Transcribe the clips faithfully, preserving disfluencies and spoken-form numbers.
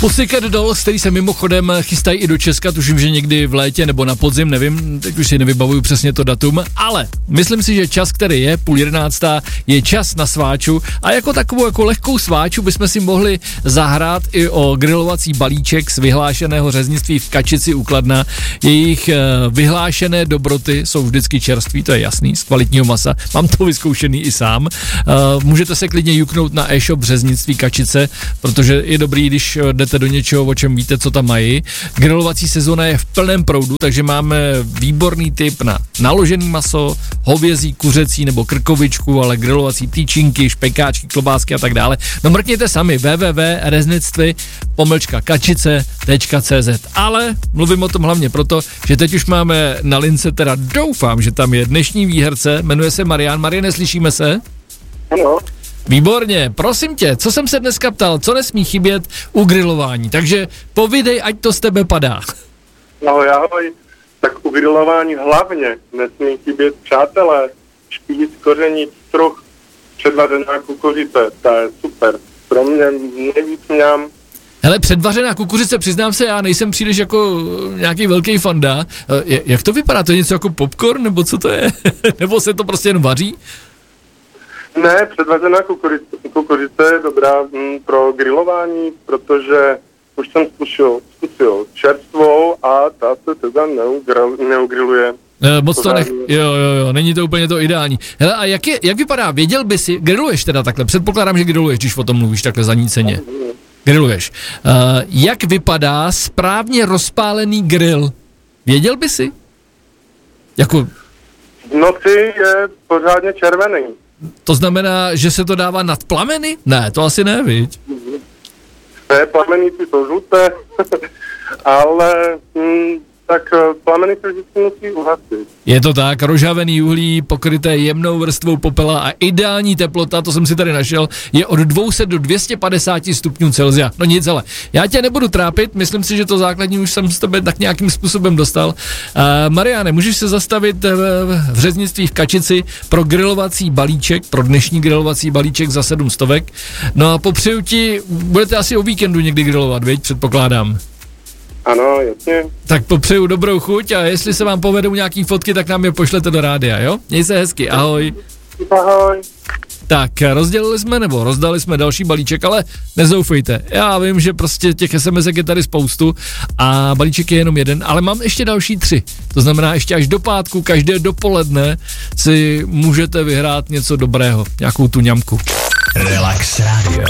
Pussycat Dolls, který se mimochodem chystají i do Česka, tuším, že někdy v létě nebo na podzim, nevím, teď už si nevybavuju přesně to datum, ale myslím si, že čas, který je, půl jedenáctá, je čas na sváču a jako takovou jako lehkou sváču bychom si mohli zahrát i o grilovací balíček z vyhlášeného řeznictví v Kačici u Kladna. Jejich uh, vyhlášené dobroty jsou vždycky čerství, to je jasný, z kvalitního masa, mám to vyzkoušený i sám. Uh, můžete se klidně juknout na e-shop řeznictví Kačice, protože je dobrý, když jdete do něčeho, o čem víte, co tam mají. Grilovací sezóna je v plném proudu, takže máme výborný tip na naložený maso, hovězí, kuřecí nebo krkovičku, ale grilovací tyčinky, špekáčky, klobásky a tak dále. No mrkněte sami w w w tečka reznictví pomlčka kačice tečka c z. Ale mluvím o tom hlavně proto, že teď už máme na lince, teda doufám, že tam je dnešní výherce, jmenuje se Marian. Mariane, slyšíme se? Ano. Výborně, prosím tě, co jsem se dneska ptal, co nesmí chybět u grilování, takže povídej, ať to z tebe padá. Ahoj, ahoj, tak u grilování hlavně nesmí chybět, přátelé, špíc, koření, struh, předvařená kukuřice, to je super, pro mě nejvíc mňam. Hele, předvařená kukuřice, přiznám se, já nejsem příliš jako nějaký velký fanda, jak to vypadá, to je něco jako popcorn, nebo co to je, nebo se to prostě jen vaří? Ne, předvařená kukuřice, kukuřice je dobrá m, pro grilování, protože už jsem zkusil, zkusil čerstvou a ta se teda neugril, neugriluje. E, moc to nech... Jo, jo, jo, není to úplně to ideální. Hele, a jak, je, jak vypadá, věděl by si, griluješ teda takhle, předpokládám, že griluješ, když o tom mluvíš takhle zaníceně. Griluješ. Uh, jak vypadá správně rozpálený grill? Věděl by si? Jako... V noci je pořádně červený. To znamená, že se to dává nad plameny? Ne, to asi ne, viď? Ne, plameníci jsou žluté, ale hm, tak plameny se vždycky musí uhasit. Je to tak, rozžhavený uhlí pokryté jemnou vrstvou popela a ideální teplota, to jsem si tady našel, je od dvě stě do dvě stě padesát stupňů Celsia. No nic, ale já tě nebudu trápit, myslím si, že to základní už jsem z tebe tak nějakým způsobem dostal. Uh, Mariane, můžeš se zastavit v, v řeznictví v Kačici pro grilovací balíček, pro dnešní grilovací balíček za sedm stovek. No a popřeju ti, budete asi o víkendu někdy grilovat, viď, předpokládám. Ano, jasně. Tak popřeju dobrou chuť a jestli se vám povedou nějaký fotky, tak nám je pošlete do rádia, jo? Měj se hezky, ahoj. Ahoj. Tak, rozdělili jsme, nebo rozdali jsme další balíček, ale nezoufejte. Já vím, že prostě těch es em esek je tady spoustu a balíček je jenom jeden, ale mám ještě další tři. To znamená, ještě až do pátku, každé dopoledne si můžete vyhrát něco dobrého, nějakou tu ňamku. Relax Radio.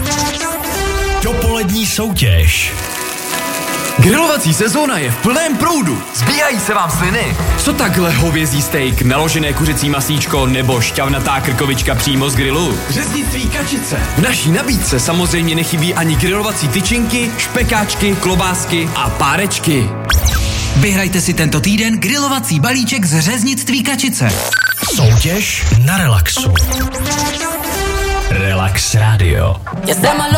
Dopolední soutěž. Grilovací sezóna je v plném proudu. Zbíhají se vám sliny. Co takhle hovězí steak, naložené kuřecí masíčko nebo šťavnatá krkovička přímo z grilu? Řeznictví Kačice. V naší nabídce samozřejmě nechybí ani grilovací tyčinky, špekáčky, klobásky a párečky. Vyhrajte si tento týden grilovací balíček z Řeznictví Kačice. Soutěž na relaxu. Relax Radio.